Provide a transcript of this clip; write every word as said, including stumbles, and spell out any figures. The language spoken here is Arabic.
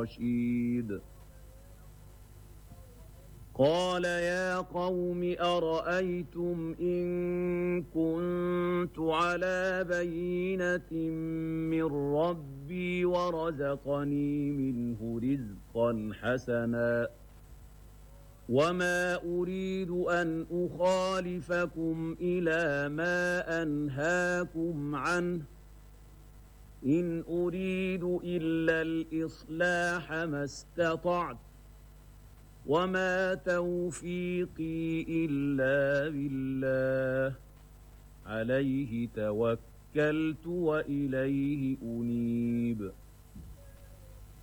رشيد قال يا قوم أرأيتم إن كنت على بينة من ربي ورزقني منه رزقا حسنا وما أريد أن أخالفكم إلى ما أنهاكم عنه إن أريد إلا الإصلاح ما استطعت وما توفيقي إلا بالله عليه توكلت وإليه أنيب